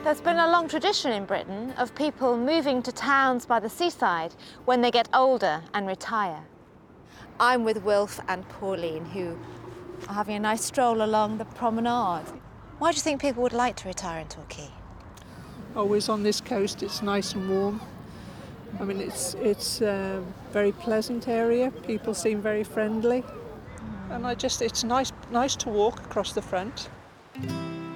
There's been a long tradition in Britain of people moving to towns by the seaside when they get older and retire. I'm with Wilf and Pauline, who are having a nice stroll along the promenade. Why do you think people would like to retire in Torquay? Always on this coast, it's nice and warm. I mean, it's a very pleasant area. People seem very friendly. And it's nice to walk across the front.